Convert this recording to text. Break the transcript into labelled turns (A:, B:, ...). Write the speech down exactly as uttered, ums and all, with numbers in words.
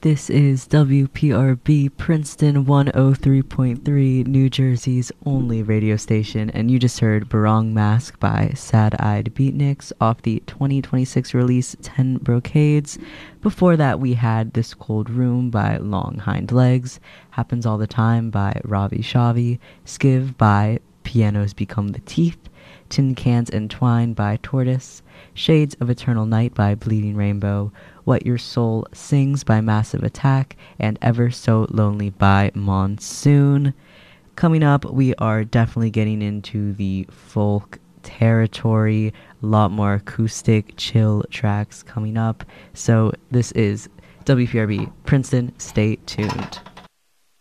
A: This is W P R B Princeton one oh three point three, New Jersey's only radio station, and you just heard Barong Mask by Sad Eyed Beatniks off the twenty twenty-six release ten Brocades. Before that, we had This Cold Room by Long Hind Legs, Happens All the Time by Ravi Shavi, Skiv by Pianos Become the Teeth, Tin Cans Entwine by Tortoise, Shades of Eternal Night by Bleeding Rainbow, What Your Soul Sings by Massive Attack, and Ever So Lonely by Monsoon. Coming up, we are definitely getting into the folk territory, a lot more acoustic, chill tracks coming up. So this is W P R B Princeton. Stay tuned.